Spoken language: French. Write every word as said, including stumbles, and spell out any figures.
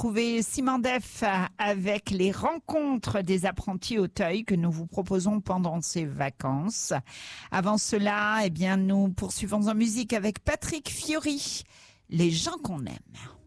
retrouver Simandef avec les rencontres des apprentis Auteuil que nous vous proposons pendant ces vacances. Avant cela, eh bien, nous poursuivons en musique avec Patrick Fiori, Les gens qu'on aime.